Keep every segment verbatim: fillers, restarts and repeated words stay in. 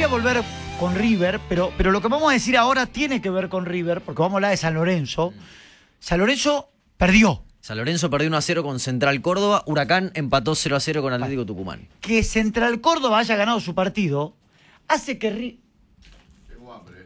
volver con River, pero, pero lo que vamos a decir ahora tiene que ver con River, porque vamos a hablar de San Lorenzo. San Lorenzo perdió. San Lorenzo perdió uno a cero con Central Córdoba. Huracán empató cero a cero con Atlético Tucumán. Que Central Córdoba haya ganado su partido hace que River... Tengo hambre.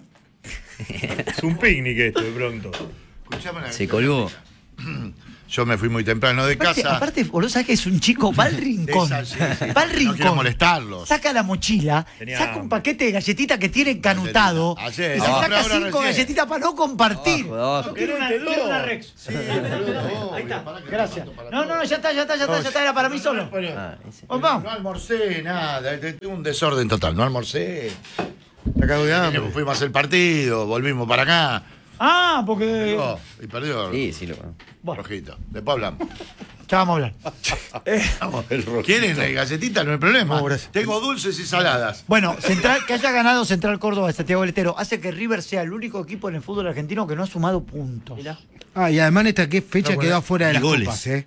Es un picnic esto, de pronto. Se colgó. Yo me fui muy temprano de Aparte, casa. aparte, boludo, ¿sabes que es un chico? Va al rincón. Esa, sí, sí. Va al No rincón. quiero molestarlos. Saca la mochila, Tenía saca un hambre. paquete de galletitas que tiene encanutado. Ayer, y se ahora, saca ahora, cinco recién. galletitas para no compartir. Abajo, abajo. Yo quiero una, Querete quiero una dos. Rex. Sí, boludo, Ahí está. para que Gracias. lo para No, no, todos. ya está, ya está, ya está, ya está. Era para mí solo. Ah, ese. Pues vamos. No almorcé, nada. Tengo un desorden total. No almorcé. Está cago de hambre. Fuimos a hacer el partido, volvimos para acá. Ah, porque... Oh, y perdió. Sí, sí, lo Bueno, Rojito. Después hablamos. ya vamos a hablar. Eh, ¿Quieren galletitas? No hay problema. No, gracias. Tengo dulces y saladas. bueno, Central, que haya ganado Central Córdoba de Santiago del Estero hace que River sea el único equipo en el fútbol argentino que no ha sumado puntos. Ah, y además en esta ¿qué fecha No, bueno, quedó afuera de y las goles. copas, ¿eh?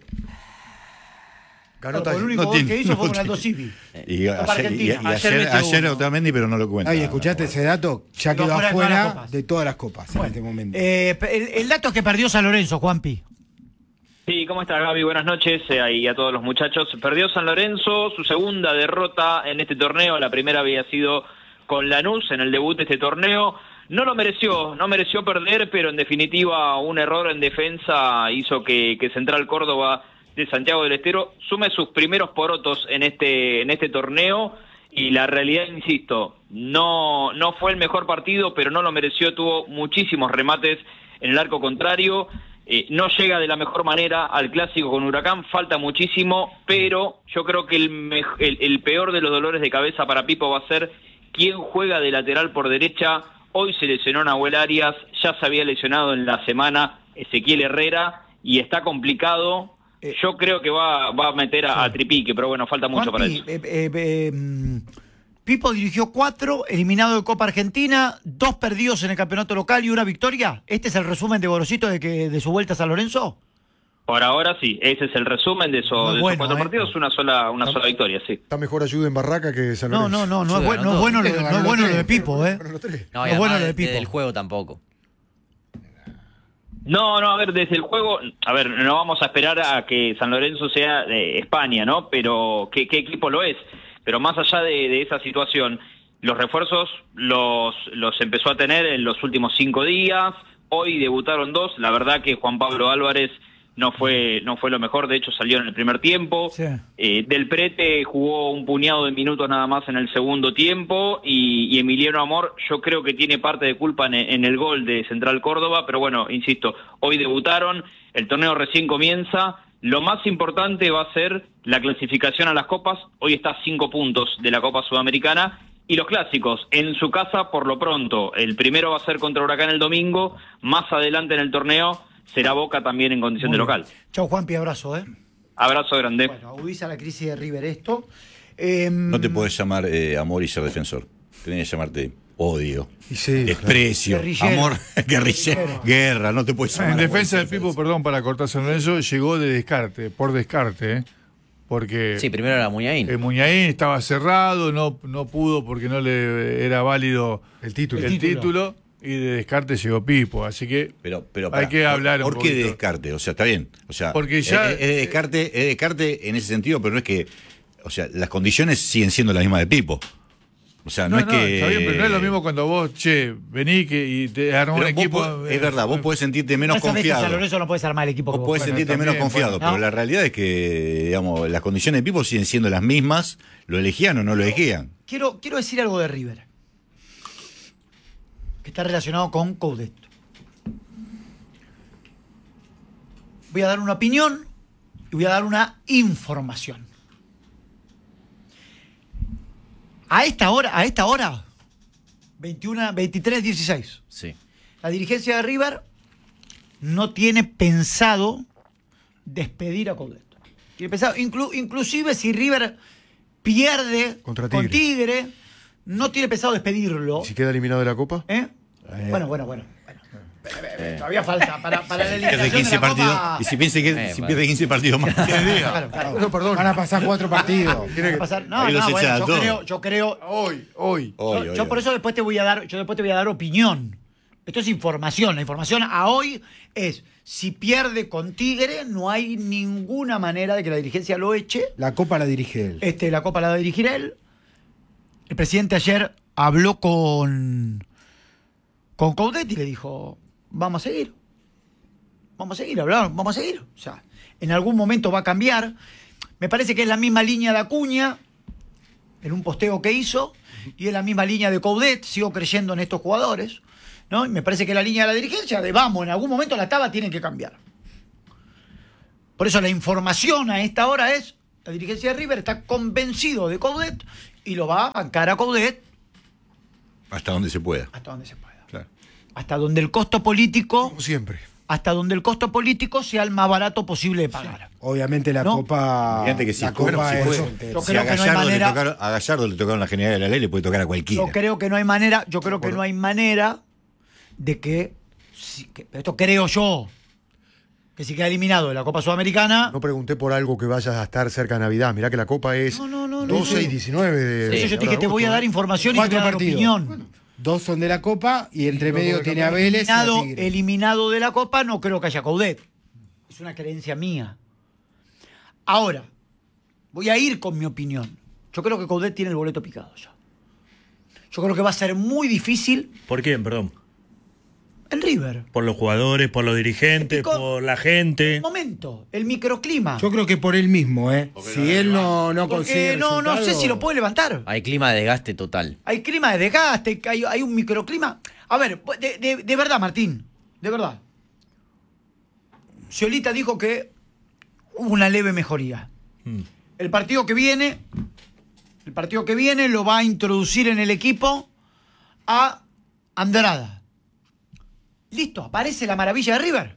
No, el único no gol tiene- que hizo no fue con tiene. Aldo Civi. Y Copa ayer, y- y Argentina. ayer, Ayer metió ayer uno. Otamendi, pero no lo cuenta. Ay, ¿escuchaste ese dato? Ya Quedó quedó afuera de todas las afuera copas. de todas las copas en Bueno, este momento. eh, el, el dato es que perdió San Lorenzo, Juanpi. Sí, ¿cómo está Gaby? Buenas noches eh, y a todos los muchachos. Perdió San Lorenzo, su segunda derrota en este torneo. La primera había sido con Lanús en el debut de este torneo. No lo mereció, no mereció perder, pero en definitiva un error en defensa hizo que, que Central Córdoba de Santiago del Estero sume sus primeros porotos en este, en este torneo. Y la realidad, insisto, no, no fue el mejor partido, pero no lo mereció. Tuvo muchísimos remates en el arco contrario. Eh, no llega de la mejor manera al clásico con Huracán, falta muchísimo, pero yo creo que el, mej- el, el peor de los dolores de cabeza para Pipo va a ser quién juega de lateral por derecha. Hoy se lesionó Nahuel Arias, ya se había lesionado en la semana Ezequiel Herrera y está complicado. Yo creo que va, va a meter a, a Tripique, pero bueno, falta mucho para Juanpi, eso. eh, eh, eh, mm, Pipo dirigió cuatro, eliminado de Copa Argentina, dos perdidos en el campeonato local y una victoria. ¿Este es el resumen de Gorosito de, que, de su vuelta a San Lorenzo? Por ahora sí, ese es el resumen de, eso, Muy de bueno, esos cuatro eh. partidos, una sola, una sola victoria, sí. Está mejor ayuda en Barraca que San No, Lorenzo. no, no, no es, Sí, bueno, no es ganó bueno, lo, todo. no es bueno lo de Pipo, ¿eh? Fueron los tres. No, y No es bueno además lo de de- Pipo. del juego tampoco. No, no, a ver, desde el juego, a ver, no vamos a esperar a que San Lorenzo sea de España, ¿no? Pero, ¿qué, qué equipo lo es? Pero más allá de, de esa situación, los refuerzos los, los empezó a tener en los últimos cinco días, hoy debutaron dos, la verdad que Juan Pablo Álvarez no fue no fue lo mejor, de hecho salió en el primer tiempo. Sí. Eh, Del Prete jugó un puñado de minutos nada más en el segundo tiempo y, y Emiliano Amor yo creo que tiene parte de culpa en, en el gol de Central Córdoba, pero bueno, insisto, hoy debutaron, el torneo recién comienza, lo más importante va a ser la clasificación a las copas, hoy está a cinco puntos de la Copa Sudamericana y los clásicos en su casa por lo pronto, el primero va a ser contra Huracán el domingo, más adelante en el torneo será Boca también en condición de local. Chau, Juanpi, abrazo, ¿eh? Abrazo grande. Bueno, agudiza la crisis de River esto. Eh, No te podés llamar eh, amor y ser defensor. Tenés que llamarte odio, Y sí, desprecio, Guerrillero. amor, guerrillero, guerra. No te puedes llamar. En amor y defensa ser del Pipo, perdón, para cortar San Lorenzo, llegó de descarte, por descarte, ¿eh? Porque Sí, primero era Muñain. eh, Muñain estaba cerrado, no, no pudo porque no le era válido el título. el título, y de descarte llegó Pipo, así que Pero, pero hay pará, que hablar ¿por, un ¿por qué de poquito. descarte? O sea, está bien. O sea, Porque ya- es, es de descarte, es de descarte en ese sentido, pero no es que. O sea, las condiciones siguen siendo las mismas de Pipo. O sea, no, No, es no, que. está bien, pero no es lo mismo cuando vos, che, vení que, y te armó un Pero vos equipo. podés- eh, es verdad, vos podés sentirte menos esa vez que San confiado. Lorenzo no puedes armar el equipo que Vos vos podés querés. sentirte también, menos confiado, bueno, pero ¿no? la realidad es que, digamos, las condiciones de Pipo siguen siendo las mismas, lo elegían o no lo elegían. Quiero, quiero decir algo de River, que está relacionado con Coudet. Voy a dar una opinión y voy a dar una información. A esta hora, a esta hora, veintiuno, veintitrés, dieciséis, Sí. la dirigencia de River no tiene pensado despedir a Coudet. Tiene pensado, inclu- inclusive si River pierde Contra con Tigre. Tigre, no tiene pensado despedirlo. ¿Y si queda eliminado de la Copa? ¿Eh? Bueno, bueno, bueno. bueno. Todavía falta para, para la Pierde eliminación quince de la partidos. Copa. Y si piensa que Eh, si bueno. pierde quince partidos más. Claro, claro. No, perdón. Van a pasar cuatro partidos. Va a pasar- No, Ahí los no, bueno, echan a yo todos. creo, yo creo, Hoy, hoy. Hoy, yo, hoy, yo hoy. por eso después te voy a dar, yo después te voy a dar opinión. Esto es información. La información a hoy es, si pierde con Tigre, no hay ninguna manera de que la dirigencia lo eche. La Copa la dirige él. Este, la Copa la va a dirigir él. El presidente ayer habló con, con Coudet y le dijo, vamos a seguir. Vamos a seguir, hablaron, vamos a seguir. O sea, en algún momento va a cambiar. Me parece que es la misma línea de Acuña, en un posteo que hizo, y es la misma línea de Coudet, sigo creyendo en estos jugadores, ¿no? Y me parece que la línea de la dirigencia de vamos, en algún momento la taba tiene que cambiar. Por eso la información a esta hora es, la dirigencia de River está convencido de Coudet y lo va a bancar a Coudet Hasta donde se pueda. hasta donde se pueda. Claro. Hasta donde el costo político, Como siempre. hasta donde el costo político sea el más barato posible de pagar. Obviamente la ¿No? Copa. Fíjate que si, la bueno, Copa si es fue- entera. Yo si creo a, que no hay Gallardo manera- le tocaron, a Gallardo le tocaron la general de la ley, le puede tocar a cualquiera. Yo creo que no hay manera, yo creo que no hay manera de que, si- que- esto creo yo, que si queda eliminado de la Copa Sudamericana, No pregunté por algo que vaya a estar cerca de Navidad. Mirá que la Copa es No, no, no, no, doce no. y diecinueve de. por eso yo te ahora dije, de te voy a agosto, dar ¿eh? información y te voy Cuatro a dar partidos. opinión. Dos son de la Copa y entre medio tiene a Vélez. y a Eliminado, Tigre. eliminado de la Copa, no creo que haya Coudet. Es una creencia mía. Ahora, voy a ir con mi opinión. Yo creo que Coudet tiene el boleto picado ya. Yo creo que va a ser muy difícil ¿Por quién, perdón? en River. Por los jugadores, por los dirigentes, Picó- por la gente. El momento, el microclima. Yo creo que por él mismo, ¿eh? Si él no, no consigue. Porque no, no sé resultado- si lo puede levantar. Hay clima de desgaste total. Hay clima de desgaste, hay, hay un microclima. A ver, de, de- de verdad, Martín, de verdad. Sciolita dijo que hubo una leve mejoría. Mm. El partido que viene, el partido que viene lo va a introducir en el equipo a Andrada. Listo, aparece la maravilla de River.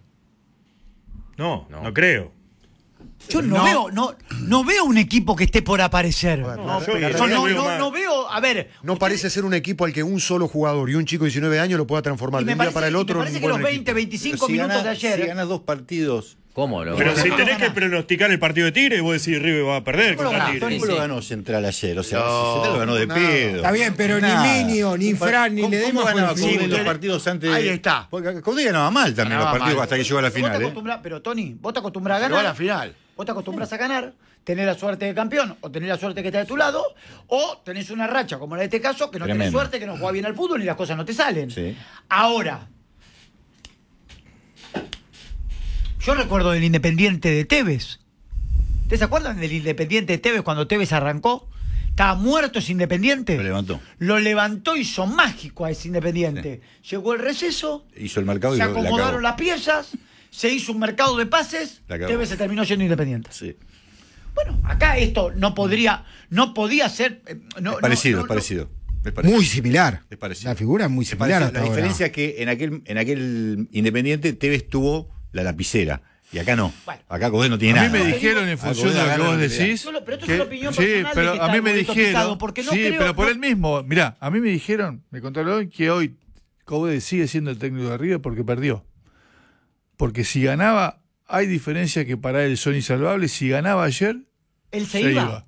No, No. no, creo. Yo no, No. veo, no, no veo un equipo que esté por aparecer. No, No, yo- no, yo no, no veo no, más. no veo, a ver. No ustedes- parece ser un equipo al que un solo jugador y un chico de diecinueve años lo pueda transformar y de me un día parece, para el y me otro parece en que un los buen veinte, equipo. veinticinco si minutos gana, de ayer. Si ganas dos partidos. ¿Cómo lo Pero Pero si no tenés gana. que pronosticar el partido de Tigre, vos decís River va a perder ¿Cómo lo contra ganás, Tigre. Tony? ¿Cómo sí. lo ganó Central ayer? O sea, No, Central lo ganó de no. pedo. Está bien, pero Nada. ni Minio, ni Fran, ni ¿Cómo- Ledesma ¿Cómo ganaba fueron Coudet fútbol. los partidos antes? Ahí está. Porque Coudet ganaba mal también Ganaba los partidos mal. hasta que llegó a la Vos te final. ¿eh? acostumbras- Pero Tony, vos te acostumbras a Llegó a ganar. la final. Vos te acostumbras a ganar, tener la suerte de campeón, o tener la suerte que está de tu lado, o tenés una racha, como en este caso, que no tenés Tremendo. suerte, que no juega bien al fútbol y las cosas no te salen. Sí. Ahora, yo recuerdo del Independiente de Tevez. ¿Ustedes se acuerdan del Independiente de Tevez cuando Tevez arrancó? Estaba muerto ese Independiente. Lo levantó. Lo levantó, hizo mágico a ese Independiente. Llegó el receso, Hizo el mercado y se lo, la acomodaron acabó. las piezas, se hizo un mercado de pases, La acabó. Tevez se terminó siendo Independiente. Sí. Bueno, acá esto no podría, no podía ser. eh, no- Es parecido, no- es no- parecido. Es parecido. Muy similar. Es parecido. La figura es muy Es similar parecido. hasta La ahora. diferencia es que en aquel, en aquel Independiente Tevez tuvo la lapicera y acá no. Bueno. Acá Coudet no tiene A mí nada. me dijeron en Ah, función de Coudet lo que gana vos la realidad. decís. Solo- pero esto es que- una opinión sí, personal de pero que a está mí el me boleto dijeron. picado, porque no sí, creo- pero por no- el mismo. Mirá, a mí me dijeron, me contaron hoy que hoy Coudet sigue siendo el técnico de River porque perdió. Porque si ganaba, hay diferencias que para él son insalvables. Si ganaba ayer, Él se, se iba. iba.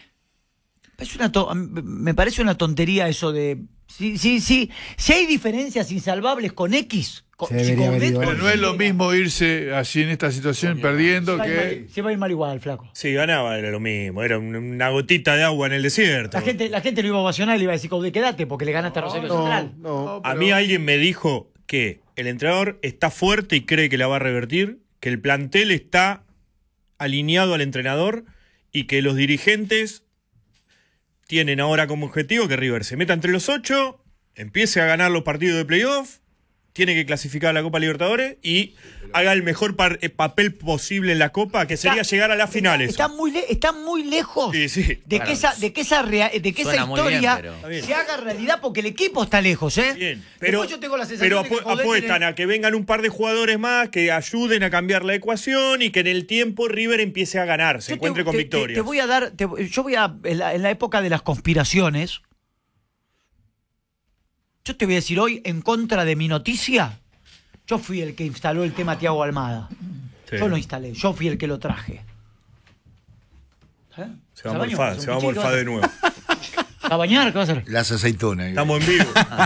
Es una to- me parece una tontería eso de. Sí, sí, sí. Si hay diferencias insalvables con X. Con, Se debería haber Coudet ido Pero con no es lo Y, mismo irse así en esta situación perdiendo se va a ir que... mal- se va a ir mal igual, flaco. Si ganaba era lo mismo, era un- una gotita de agua en el desierto. La gente, la gente lo iba a ovacionar y le iba a decir, Coudet, quédate porque le ganaste a Rosario Central. No, A mí alguien me dijo que el entrenador está fuerte y cree que la va a revertir, que el plantel está alineado al entrenador y que los dirigentes tienen ahora como objetivo que River se meta entre los ocho, empiece a ganar los partidos de playoff, tiene que clasificar a la Copa Libertadores y haga el mejor par- eh, papel posible en la Copa, que sería Está- llegar a las está- finales. Está, muy, le- está muy lejos Sí, sí. de, Claro. que esa, de que esa, rea- de que esa Suena muy bien, historia pero- Está bien. se haga realidad porque el equipo está lejos, ¿eh? Bien, pero, Después yo tengo la sensación pero de que apu- Coudet apuestan tiene- a que vengan un par de jugadores más que ayuden a cambiar la ecuación y que en el tiempo River empiece a ganar, se Yo te- encuentre con te- te- victorias. Te, voy a dar, te- yo voy a, en la, en la época de las conspiraciones, yo te voy a decir hoy, en contra de mi noticia, Yo fui el que instaló el tema Thiago Almada. Sí. Yo lo instalé, yo fui el que lo traje. ¿Eh? Se va a bañó? morfar, ¿Un se va a cuchillo? morfar de nuevo. ¿A bañar? ¿Qué va a hacer? Las aceitunas. Estamos en vivo.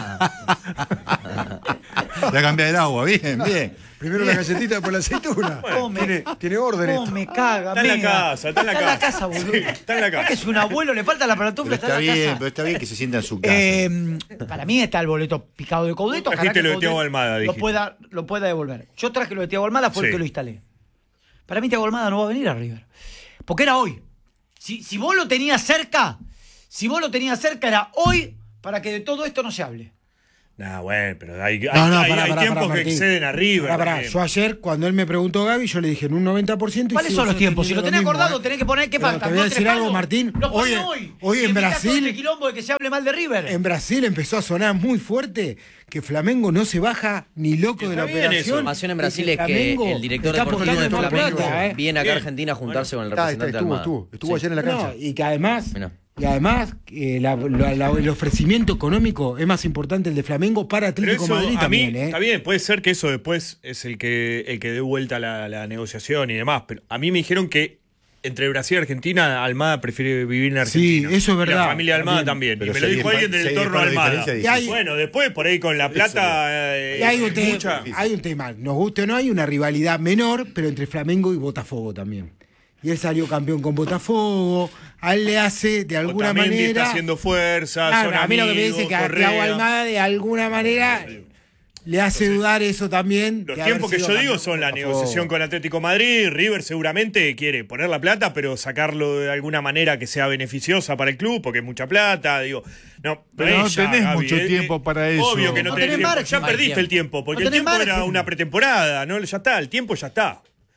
La cambiar el agua, bien, bien. Primero la galletita, después la aceituna. ¿Cómo me- tiene, tiene orden ¿Cómo esto. me caga? Está en la mega. casa, está en la casa. casa, boludo. Sí, está en la casa. Es un abuelo, le falta la Pero pantufla, está está en la bien, casa. pero está bien que se sienta en su casa. Eh, para mí está el boleto picado de Coudet. Vos Ojalá trajiste que lo de Coudet Thiago Almada, lo dijiste. pueda, lo pueda devolver. Yo traje lo de Thiago Almada, fue el Sí. que lo instalé. Para mí Thiago Almada no va a venir a River. Porque era hoy. Si, si vos lo tenías cerca, si vos lo tenías cerca, era hoy para que de todo esto no se hable. Nah, bueno, pero hay, hay, No, no, hay- pará, hay pará, tiempos pará, que Martín. exceden a River. Pará, pará. también. Yo ayer, cuando él me preguntó Gaby, yo le dije en un noventa por ciento. y ¿Cuáles sigo son los tiempos? Si lo tenés sosteniendo acordado, mismo, tenés que poner qué Pero falta. te voy a ¿Dos, decir tres algo, palos? Martín. Lo Hoy, ponen hoy. hoy Y en evitás todo Brasil, este quilombo de que se hable mal de River. en Brasil empezó a sonar muy fuerte que Flamengo no se baja ni loco de la Está bien operación. eso. La información en Brasil es que Flamengo el director está deportivo de aportando Flamengo más plata, ¿eh? viene acá a Bien. Argentina a juntarse con el Está, está, representante estuvo, Almada. estuvo, estuvo Sí. ayer en la cancha. No, y que además, Mirá. y además eh, la- la- la- el ofrecimiento económico es más importante el de Flamengo para Pero Atlético eso, Madrid a mí, también, ¿eh? está bien, puede ser que eso después es el que, el que dé vuelta la, la negociación y demás, pero a mí me dijeron que entre Brasil y Argentina, Almada prefiere vivir en Argentina. Sí, eso es Y verdad. la familia Almada también. Pero y me lo sería dijo pa- alguien del sería entorno para la Almada. diferencia Y hay- Bueno, después por ahí con la plata. eh, Y hay un, te- mucha- hay un tema, nos guste o no, hay una rivalidad menor, pero entre Flamengo y Botafogo también. Y él salió campeón con Botafogo, a él le hace de alguna Otamendi manera. está haciendo fuerza. Claro, son a mí lo que me amigos, dice que a Correa. Thiago Almada de alguna manera le hace dudar eso también. Los de haber tiempos que sido yo digo campeón son la con Botafogo. negociación con Atlético Madrid. River seguramente quiere poner la plata, pero sacarlo de alguna manera que sea beneficiosa para el club, porque es mucha plata. Digo, no, Pero no es ya, tenés Gaby, mucho eh, tiempo eh, para eso. Obvio que no, No tenés tenés tiempo. margen. Ya No hay perdiste tiempo. el tiempo, porque No el tenés tiempo era margen. una pretemporada, ¿no? Ya está, el tiempo ya está.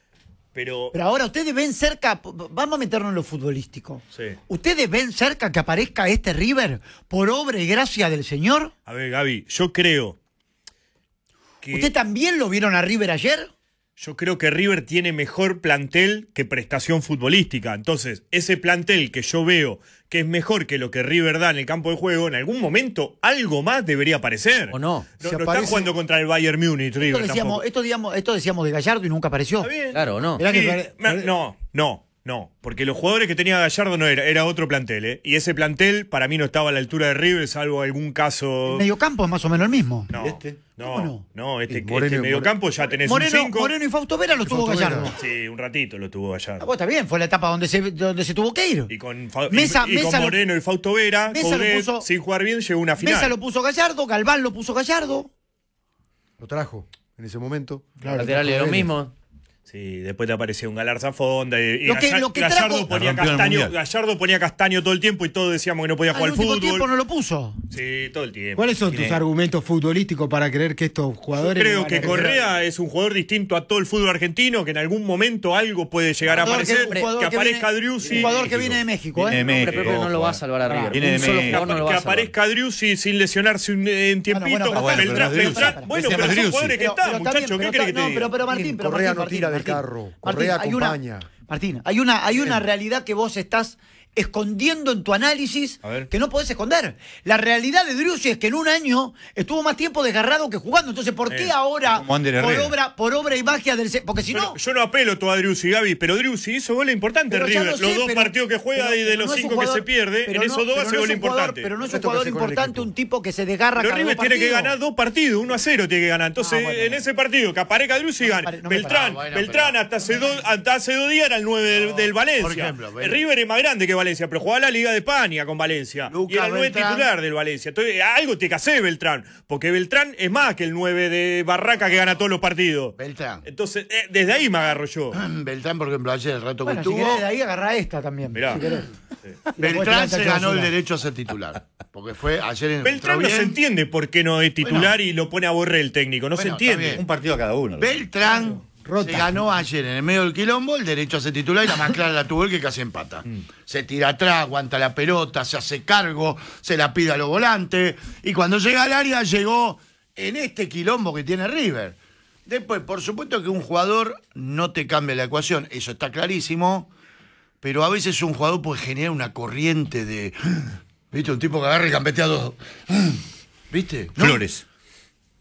Pero, Pero ahora ustedes ven cerca, p- p- vamos a meternos en lo futbolístico. Sí. ¿Ustedes ven cerca que aparezca este River por obra y gracia del Señor? a ver, Gaby, yo creo que ¿Usted también lo vieron a River ayer? yo creo que River tiene mejor plantel que prestación futbolística. Entonces, ese plantel que yo veo que es mejor que lo que River da en el campo de juego, en algún momento algo más debería aparecer. ¿O no? No, Si no aparece- está jugando contra el Bayern Múnich, Esto River decíamos, tampoco. esto, digamos, esto decíamos de Gallardo y nunca apareció. Está bien. Claro, ¿no? Mirá que Sí, pare- ma- pare- no, no, no. Porque los jugadores que tenía Gallardo no era, era otro plantel, ¿eh? Y ese plantel para mí no estaba a la altura de River, salvo algún caso. El mediocampo es más o menos el mismo. No, ¿Y este? no, ¿Cómo no, no? este, Y Moreno- este mediocampo ya tenés Moreno, un cinco. Moreno y Fausto Vera lo tuvo Fausto Vera. Gallardo. Sí, un ratito lo tuvo Ah, Gallardo. bueno, está bien, fue la etapa donde se, donde se tuvo que ir. Y con, Fa- Mesa- y, y con Mesa lo- Moreno y Fausto Vera, Mesa lo Coudet, puso- sin jugar bien, llegó a una final. Mesa lo puso Gallardo, Galván lo puso Gallardo. Lo trajo en ese momento. Claro, Laterales trajo lo Vélez. mismo. Sí, después te aparecía un Galarza Fonda. Y, y Lo que- Galla- lo que Gallardo, trajo- ponía Rompió el castaño, Mundial. Gallardo ponía castaño todo el tiempo y todos decíamos que no podía Al jugar al último fútbol. tiempo no lo puso. Sí, todo el tiempo. ¿Cuáles son tus Tiene- argumentos futbolísticos para creer que estos Yo jugadores... creo van a que querer- Correa es un jugador distinto a todo el fútbol argentino, que en algún momento algo puede llegar a Jugador que- aparecer, que, jugador que aparezca viene- Driussi. Un jugador que viene de México, Viene ¿eh? de Hombre México, propio no lo va a ojo, salvar a Pará. River. Viene de Un solo México. jugador no lo que va a salvar. aparezca Driussi sin lesionarse un, en tiempito. bueno, pero bueno, Beltrán, pero Beltrán- Driussi- bueno, ese pero son Driussi. jugadores que Pero- están, pero está muchachos. bien, ¿Qué pero querés que está- te no, diga? pero, pero Martín, pero Correa Martín, no Martín, tira del Martín. carro. Martín, Correa hay una- acompaña. Martín, hay una, hay una realidad que vos estás escondiendo en tu análisis A ver. que no podés esconder. La realidad de Driussi es que en un año estuvo más tiempo desgarrado que jugando. Entonces, ¿por qué Eh, ahora, como Ander por Herrera. obra, por obra y magia del... se- Porque si Yo no... no, yo no apelo todo a Driussi, Gaby, pero Driussi hizo goles importantes Pero ya River. lo sé, Los dos pero- partidos que juega pero- y de pero los no es un cinco que jugador- se pierde, pero en no- esos dos pero hace no es gol un jugador- importante. Pero no es un Esto que jugador hace con el importante, equipo. un tipo que se desgarra Pero cada River dos tiene que partidos. ganar dos partidos, uno a cero tiene que ganar. Entonces, Ah, bueno, en no. ese partido que aparezca Driussi y No me gana. pare- no me Beltrán, pare- bueno, Beltrán pero- hasta, hace dos, hasta hace dos días era el nueve del, del Valencia. por ejemplo, El Bel- River es más grande que Valencia, pero jugaba la Liga de España con Valencia. Lucas y era el nueve Beltrán. titular del Valencia. Entonces, algo tiene que hacer Beltrán. Porque Beltrán es más que el nueve de Barraca que gana todos los partidos. Beltrán. Entonces, eh, desde ahí me agarro yo. Beltrán, por ejemplo, ayer el rato Bueno, que si querés tuvo, de ahí agarra esta también. Mirá. Si querés. Beltrán se ganó el derecho. derecho a ser titular. Porque fue ayer en Beltrán no se entiende por qué no es titular y lo pone a borrar el técnico. No se Bueno, está entiende. bien. Un partido a cada uno. Beltrán Rota. se ganó ayer en el medio del quilombo el derecho a ser titular y la más clara la tuvo él que casi empata. Mm. Se tira atrás, aguanta la pelota, se hace cargo, se la pide a los volantes y cuando llega al área llegó en este quilombo que tiene River. Después, por supuesto que un jugador no te cambia la ecuación, eso está clarísimo, pero a veces un jugador puede generar una corriente de... ¿Viste? Un tipo que agarra y gambetea dos. ¿Viste? ¿No? Flores.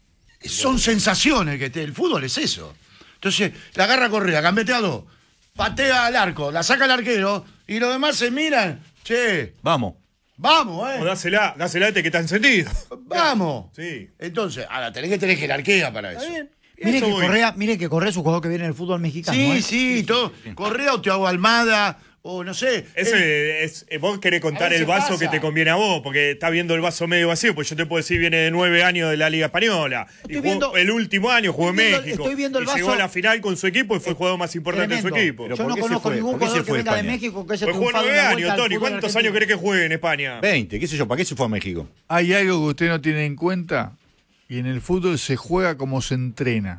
son sensaciones que te, el fútbol es eso. Entonces, la agarra Correa, gambetea a dos, patea al arco, la saca el arquero y los demás se miran. Che, Vamos. vamos, eh. O dásela, dásela a este que está encendido. Vamos. Sí. Entonces, ahora tenés que tener jerarquía para eso. Mire Eso que, voy. Correa, mire que Correa es un jugador que viene en el fútbol mexicano. Sí, ¿eh? sí, todo. Correa o Thiago Almada, o no sé. Ese es, eh, vos querés contar A veces el vaso pasa. que te conviene a vos, porque estás viendo el vaso medio vacío, pues yo te puedo decir, viene de nueve años de la Liga Española. Y Estoy jugó- viendo- el último año jugó en estoy viendo- México. estoy viendo el y llegó vaso- a la final con su equipo y fue el jugador más importante de su Tremendo. equipo. Pero Yo ¿por no qué se conozco fue? ningún ¿Por qué se jugador que fue venga de España? México que haya Pues jugó triunfado nueve una años, vuelta al Tony. fútbol ¿Cuántos argentino. años querés que juegue en España? veinte, qué sé yo, ¿para qué se fue a México? Hay algo que usted no tiene en cuenta, y en el fútbol se juega como se entrena.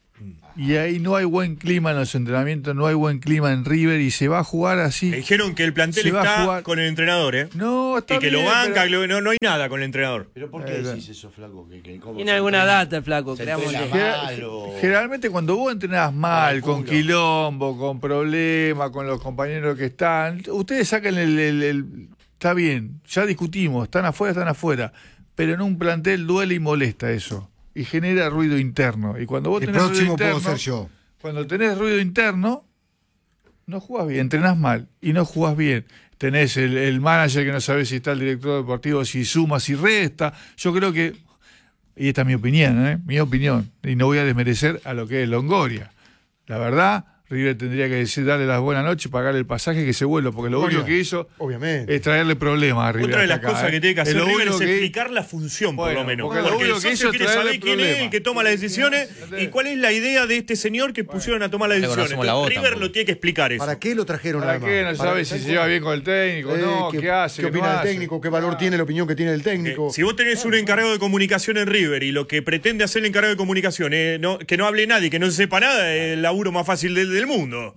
Y ahí no hay buen clima en los entrenamientos, no hay buen clima en River y se va a jugar así. Me dijeron que el plantel Se va a está jugar- con el entrenador, ¿eh? No, está Y que bien, lo banca, pero- que lo- no, no hay nada con el entrenador. ¿Pero por qué decís eso, flaco? ¿Que, que, cómo Tiene se alguna entrena? data el flaco, Se creámosle. entrena Gener- mal o- Generalmente cuando vos entrenás mal, Al con culo. quilombo, con problemas, con los compañeros que están, ustedes sacan el, el- el- Está bien, ya discutimos, están afuera, están afuera, pero en un plantel duele y molesta eso, y genera ruido interno. Y cuando vos El tenés ruido próximo puedo interno, ser yo. cuando tenés ruido interno, no jugás bien, entrenás mal y no jugás bien. Tenés el, el manager que no sabe si está el director deportivo, si suma, si resta. Yo creo que, y esta es mi opinión, ¿eh? mi opinión, y no voy a desmerecer a lo que es Longoria. La verdad, River tendría que decir, darle las buenas noches, pagarle el pasaje que se vuelva, porque lo Obvio. único que hizo Obviamente. es traerle problemas a River. Otra de las hasta acá, cosas ¿eh? que tiene que Es hacer lo River único es que- explicar la función, por Bueno, lo menos. porque Porque, lo único el que hizo socio es quiere traerle saber quién es problemas. el que toma las decisiones y cuál es la idea de este señor que pusieron a tomar las le decisiones. conocemos la Entonces, voz River tampoco. lo tiene que explicar eso. ¿Para qué lo trajeron ¿Para nada qué? más? No Para- sabe si se lleva bien con el técnico, Eh, no, ¿qué, qué hace, ¿Qué qué no opina el hace. técnico? ¿Qué valor tiene la opinión que tiene el Eh, técnico? si vos tenés un encargado de comunicación en River y lo que pretende hacer el encargado de comunicación es no, que no hable nadie, que no se sepa nada, es el laburo más fácil del, del mundo.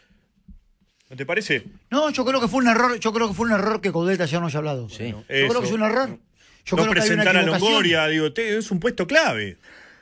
¿No te parece? No, yo creo que fue un error, yo creo que fue un error que Coudet ayer no haya hablado. Sí. Yo creo que es un error. Yo no creo que hay una presentar a equivocación. Longoria, digo, te- es un puesto clave.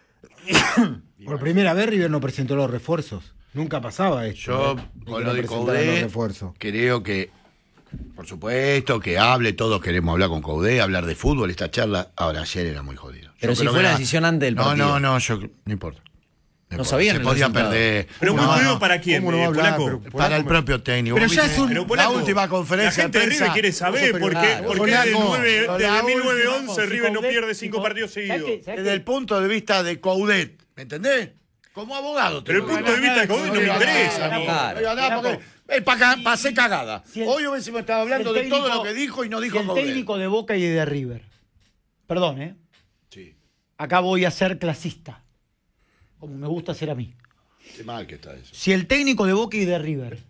Por primera vez River no presentó los refuerzos. Nunca pasaba esto. Yo, ¿eh? De que con no lo de presentaran los Coudet, refuerzos. creo que, por supuesto, que hable, todos queremos hablar con Coudet, hablar de fútbol, esta charla. Ahora, ayer era muy jodido. Pero Yo si creo fue que la era- decisión antes del no, partido. No, no, yo, no importa. No importa. sabían Se el podía resultado. perder. Pero muy No, jodido no, para quién, ¿Cómo no va a eh, hablar? Polaco? Pero- Para el propio técnico. Pero Vos ya viste es un- Pero, la Polaco, última la conferencia gente de de prensa. River quiere saber Vos por sos qué, periodista. por qué Polaco, desde, nueve- la desde última- mil novecientos once si River no Coudet- pierde si cinco Coudet- partidos ¿sabes seguidos. qué? ¿Sabes Desde el punto de vista de Coudet, ¿me entendés? Como abogado. te Pero el lo digo. punto de vista de Coudet no me digo interesa. nada, a mí. Claro. no digo nada porque es para pasé cagada. si el- Hoy hubiésemos estado hablando Si el de todo técnico- lo que dijo y no si dijo el Coudet. técnico de Boca y de River. Perdón, ¿eh? Sí, Acá voy a ser clasista. Como me gusta ser a mí. qué mal que está eso. Si el técnico de Boca y de River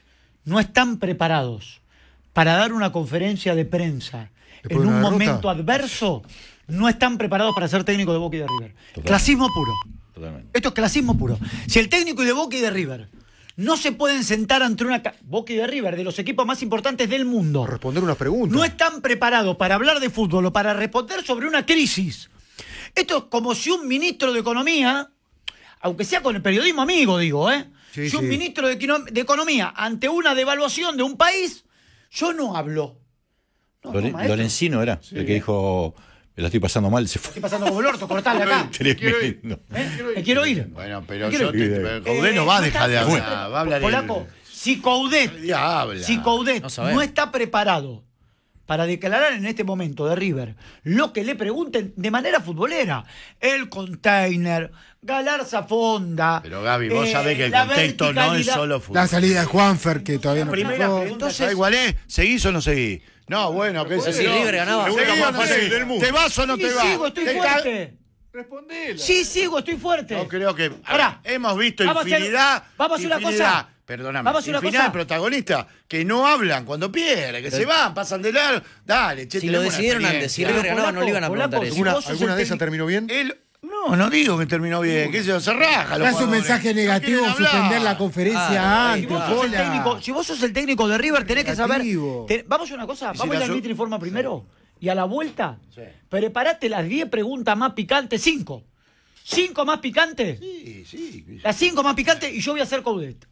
no están preparados para dar una conferencia de prensa Después en de un una momento derrota. adverso, no están preparados para ser técnico de Boca y de River. Clasismo puro. Totalmente. Esto es clasismo puro. Si el técnico de Boca y de River no se pueden sentar ante una... ca- Boca y de River, de los equipos más importantes del mundo, Responder unas preguntas. no están preparados para hablar de fútbol o para responder sobre una crisis. Esto es como si un ministro de Economía, aunque sea con el periodismo amigo, digo, ¿eh? Sí, si un sí. ministro de, Econo- de Economía, ante una devaluación de un país, yo no hablo. No, no, Lore- maestro, Lorencino era el que dijo, la estoy pasando mal, se fue. estoy pasando como el orto, cortale acá. Tremendo. ¿Eh? Me quiero ir. Bueno, pero Me quiero yo ir. te- Eh, Coudet no va a Eh, dejar de está- hablar. Va a hablar Polaco, el- si Coudet Ya habla. Si Coudet No no, sabemos. está preparado para declarar en este momento de River lo que le pregunten de manera futbolera, el container, Galarza Fonda. Pero Gaby, vos eh, sabés que el la contexto no es verticalidad. solo fútbol. La salida de Juanfer, que todavía no Primera explicó. pregunta, Entonces- ¿sabés cuál es? ¿Seguís o no seguís? No, bueno, qué sé Si yo. River ganaba, Pregunta ¿Seguís o más no fácil seguís? del mundo. ¿Te vas o no Sí, te vas? sigo, estoy Te ca- fuerte. Respondela. Sí, sigo, estoy fuerte. No creo que. Pará. Hemos visto Vamos a hacer- infinidad. vamos a hacer una infinidad, cosa. Perdóname. Vamos a hacer una infinidad cosa. de protagonistas que no hablan cuando pierden, que se van, pasan de largo. Dale, che, Si lo tenemos una decidieron antes, si experiencia. River ganaba, no le iban a Polaco, preguntar eso. si ¿Alguna, vos sos alguna el de esas técnico- terminó bien? Él- no, no digo que terminó bien, que se, se raja. los Es un jugadores. mensaje No negativo quieren hablar. suspender la conferencia Ah, Si antes, vos, sos el Pola. técnico, si vos sos el técnico de River, tenés que saber. Negativo. te- vamos a una cosa, ¿Y si vamos a ir la al su- Mitre Informa primero. Y a la vuelta, Sí. preparate las diez preguntas más picantes, cinco. Cinco más picantes. Sí, sí. Las cinco más picantes y yo voy a hacer Coudet.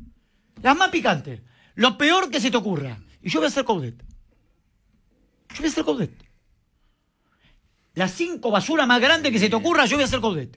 Las más picantes. Lo peor que se te ocurra. Y yo voy a hacer Coudet. Yo voy a hacer Coudet. las cinco basuras más grandes que se te ocurra, yo voy a hacer Coudet.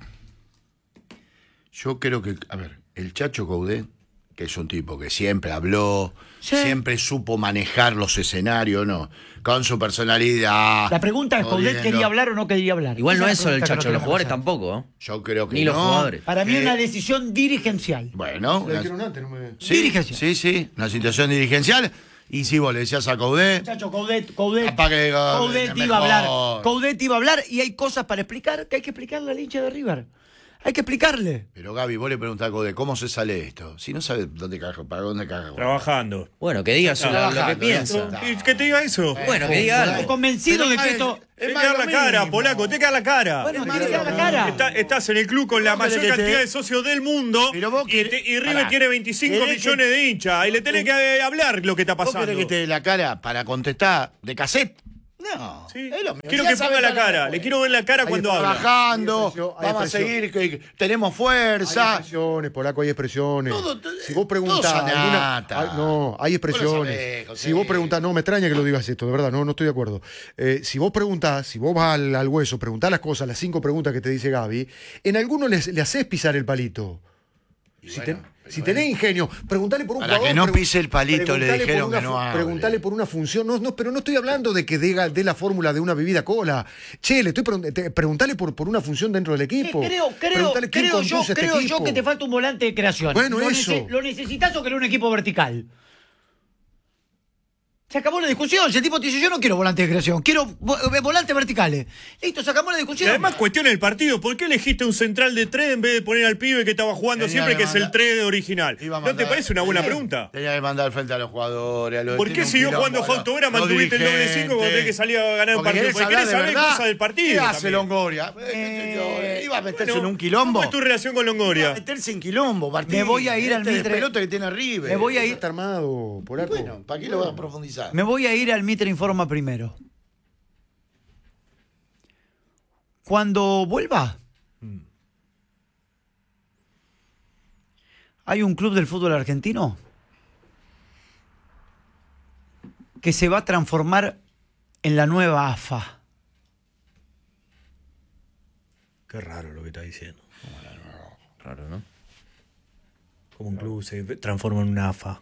Yo creo que, a ver, el Chacho Coudet, que es un tipo que siempre habló, Sí. siempre supo manejar los escenarios, ¿no? Con su personalidad. La pregunta es, ¿Coudet jodiendo. quería hablar o no quería hablar? Igual no Esa es la solo el pregunta que Chacho, nos los jugadores tenemos que hacer. tampoco, ¿eh? Yo creo que Ni los no. jugadores. Para mí Eh, es una decisión dirigencial. Bueno, Lo una- dijeron antes, no me... sí, Dirigencial. sí, sí, una situación dirigencial. Y si vos le decías a Coudet, Muchacho, Coudet, Coudet, Capaz que diga, Coudet es iba a hablar. mejor. Coudet iba a hablar y hay cosas para explicar que hay que explicarle al hincha de River. Hay que explicarle. pero Gaby, vos le preguntás a Coudet, ¿cómo se sale esto? Si no sabe dónde caga, para dónde caga. Trabajando. Bueno, que diga su- lo que Trabajando, piensa. ya ¿Y que te diga eso? Bueno, que diga Estoy algo. convencido Pero de que es- esto... Te más queda lo la cara, mismo. polaco, te queda la cara. Bueno, me queda la cara. Está- estás en el club con la ¿Vos mayor querés que te- cantidad de socios del mundo Pero vos y, querés- te- y River Pará. tiene veinticinco ¿Querés millones que- de hinchas y le tenés que eh, hablar lo que está ¿Vos pasando. querés que te dé la cara para contestar de cassette? No. Sí. es lo mismo. Quiero Ya que sabe ponga la toda cara, le quiero ver la cara Ahí cuando está, habla. Trabajando, Hay expresión, hay vamos a expresión. seguir, que, que tenemos Hay fuerza. expresiones, Polaco, hay expresiones. Todo- si vos preguntás todo alguna- sanata. hay- no, hay expresiones. Vos lo sabés, José. Si vos preguntás, no, me extraña que lo digas esto, de verdad, no, no estoy de acuerdo. Eh, si vos preguntás, si vos vas al, al hueso, preguntás las cosas, las cinco preguntas que te dice Gaby, en algunos les, le haces pisar el palito. Si, bueno, ten- pero si bueno. tenés ingenio, preguntale por un Para jugador. que no pregu- pise el palito, le preguntale por dijeron una que no fu- hable. Preguntale por una función, no, no, pero no estoy hablando de que dé dé la fórmula de una bebida cola. Che, le estoy pregunt- te- preguntale por, por una función dentro del equipo. Eh, creo, creo, Preguntale quién creo, yo, conduce este creo yo equipo. que te falta un volante de creación. Bueno, lo eso. nece- lo necesitas o querés un equipo vertical. Se acabó la discusión. Si el tipo te dice, yo no quiero volante de creación, quiero vo- eh, volantes verticales. Listo, se acabó la Y discusión. además cuestiona el partido. ¿Por qué elegiste un central de tres en vez de poner al pibe que estaba jugando Tenía siempre, que que es el mandar- tres original? Iba a ¿No te mandar- parece una buena tenía- pregunta? Tenía que mandar frente a los jugadores. A los, ¿Por tiene qué un siguió quilombo, jugando los- Fausto Vera, los mantuviste el doble cinco cuando dirigentes? tenés que salir a ganar el Porque partido? querés Porque hablar querés de saber verdad. cosas del partido. ¿Qué hace también. Longoria? Eh, qué sé yo, eh, Iba a meterse Bueno, en un quilombo. ¿Cómo es tu relación con Iba a Longoria? meterse en quilombo, Martín. Me voy a ir al Este Mitre. despelote que tiene River. Me voy a Ya ir, está armado, Polaco. Bueno, ¿para qué lo vas a profundizar? me voy a ir al Mitre Informa primero. Cuando vuelva, hay un club del fútbol argentino que se va a transformar en la nueva A F A. Qué raro lo que está diciendo. Raro, ¿no? Como un club se transforma en una A F A.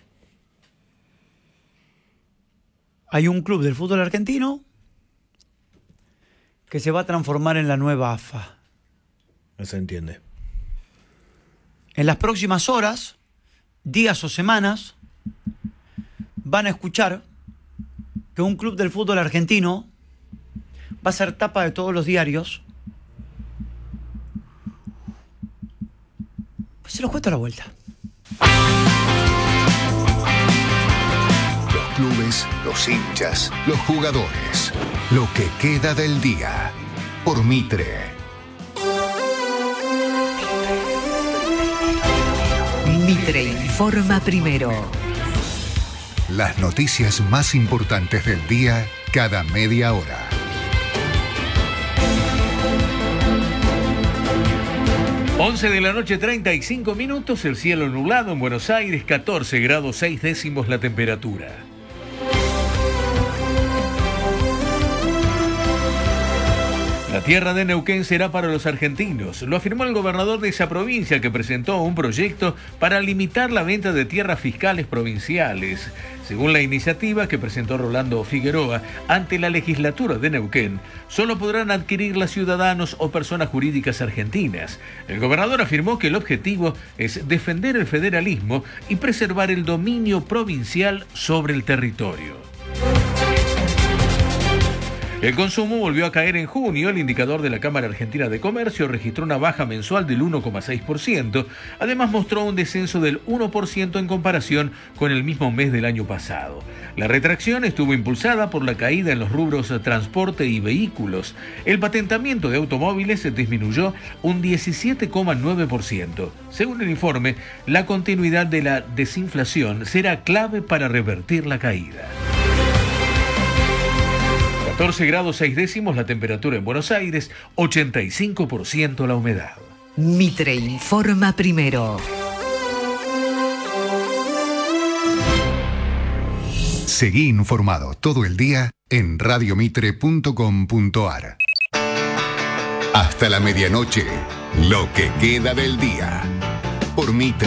Hay un club del fútbol argentino que se va a transformar en la nueva A F A. No se entiende. En las próximas horas, días o semanas, van a escuchar que un club del fútbol argentino va a ser tapa de todos los diarios. Pues se los cuento a la vuelta. Los clubes, los hinchas, los jugadores. Lo que queda del día. Por Mitre. Mitre informa primero. Las noticias más importantes del día cada media hora. once de la noche, treinta y cinco minutos, el cielo nublado en Buenos Aires, catorce grados seis décimos la temperatura. La tierra de Neuquén será para los argentinos, lo afirmó el gobernador de esa provincia, que presentó un proyecto para limitar la venta de tierras fiscales provinciales. Según la iniciativa que presentó Rolando Figueroa ante la legislatura de Neuquén, solo podrán adquirirla ciudadanos o personas jurídicas argentinas. El gobernador afirmó que el objetivo es defender el federalismo y preservar el dominio provincial sobre el territorio. El consumo volvió a caer en junio. El indicador de la Cámara Argentina de Comercio registró una baja mensual del uno coma seis por ciento. Además mostró un descenso del uno por ciento en comparación con el mismo mes del año pasado. La retracción estuvo impulsada por la caída en los rubros transporte y vehículos. El patentamiento de automóviles disminuyó un diecisiete coma nueve por ciento. Según el informe, la continuidad de la desinflación será clave para revertir la caída. catorce grados seis décimos la temperatura en Buenos Aires, ochenta y cinco por ciento la humedad. Mitre informa primero. Seguí informado todo el día en radiomitre punto com punto ar. Hasta la medianoche, lo que queda del día. Por Mitre.